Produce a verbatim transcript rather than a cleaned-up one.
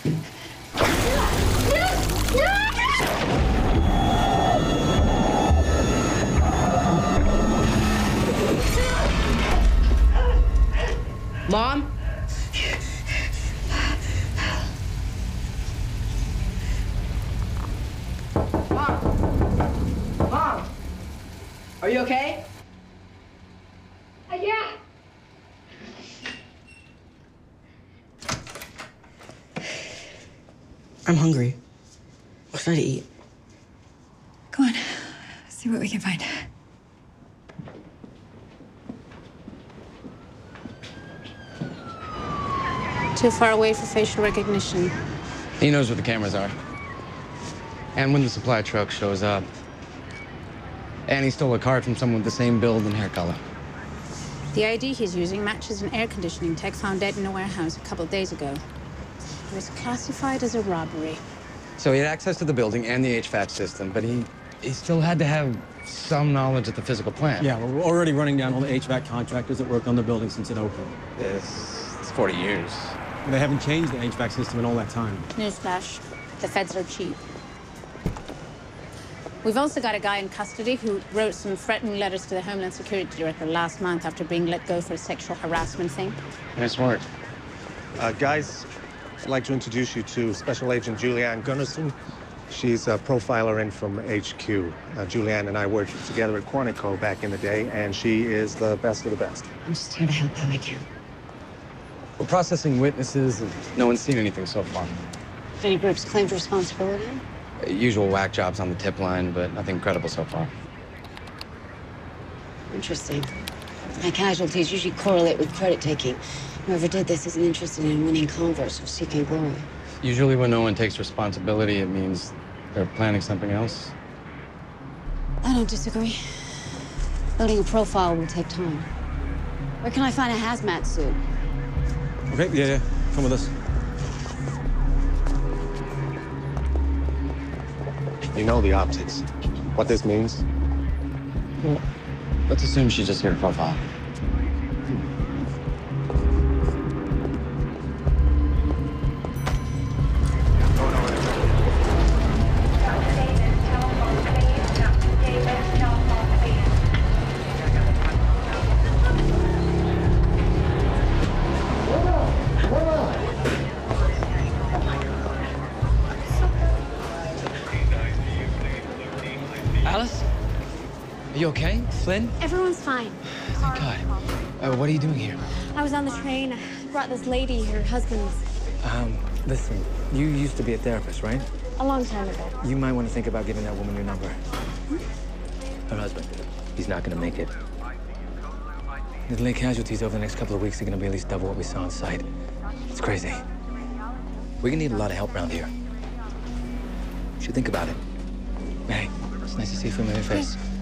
Mom? Mom? Mom? Are you okay? Uh, yeah. I'm hungry. What should I eat? Go on. See what we can find. Too far away for facial recognition. He knows where the cameras are. And when the supply truck shows up. And he stole a card from someone with the same build and hair color. The I D he's using matches an air conditioning tech found dead in a warehouse a couple of days ago. It was classified as a robbery. So he had access to the building and the H V A C system, but he, he still had to have some knowledge of the physical plant. Yeah, well, we're already running down all the H V A C contractors that worked on the building since it opened. It's, it's forty years. They haven't changed the H V A C system in all that time. Newsflash, the feds are cheap. We've also got a guy in custody who wrote some threatening letters to the Homeland Security Director last month after being let go for a sexual harassment thing. Nice work. Uh, guys, I'd like to introduce you to Special Agent Julianne Gunnarsson. She's a profiler in from H Q. Uh, Julianne and I worked together at Quantico back in the day, and she is the best of the best. I'm just here to help how I can. We're processing witnesses, and no one's seen anything so far. Any groups claimed responsibility? Uh, Usual whack jobs on the tip line, but nothing credible so far. Interesting. High casualties usually correlate with credit taking. Whoever did this isn't interested in winning converts or seeking glory. Usually when no one takes responsibility, it means they're planning something else. I don't disagree. Building a profile will take time. Where can I find a hazmat suit? Okay, yeah, yeah. Come with us. You know the optics. What this means? Well, let's assume she's just here to profile. Alice? Are you okay? Flynn? Everyone's fine. Thank God. Uh, what are you doing here? I was on the train. I brought this lady, her husband's, Um, listen, you used to be a therapist, right? a long time ago. You might want to think about giving that woman your number. Her husband, he's not going to make it. The delayed casualties over the next couple of weeks are going to be at least double what we saw on site. It's crazy. We're going to need a lot of help around here. You should think about it. Hey, it's nice to see a familiar face.